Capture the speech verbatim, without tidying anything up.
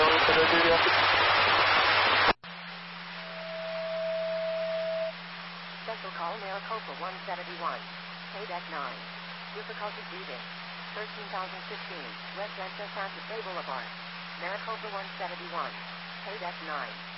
Special call Maricopa one seventy-one. Paydeck nine. Difficulty breathing. thirteen thousand fifteen. West Santa Fe Boulevard. Maricopa one seventy-one. Paydeck nine.